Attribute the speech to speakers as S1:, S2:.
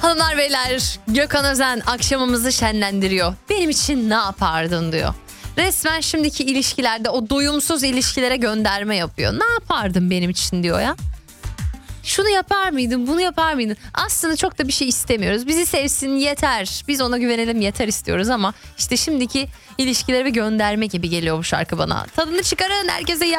S1: Hanımlar beyler, Gökhan Özen akşamımızı şenlendiriyor. Benim için ne yapardın diyor. Resmen şimdiki ilişkilerde o doyumsuz ilişkilere gönderme yapıyor. Ne yapardın benim için diyor ya. Şunu yapar mıydın, bunu yapar mıydın? Aslında çok da bir şey istemiyoruz. Bizi sevsin yeter. Biz ona güvenelim yeter istiyoruz ama işte şimdiki ilişkilere bir gönderme gibi geliyor bu şarkı bana. Tadını çıkarın, herkese iyi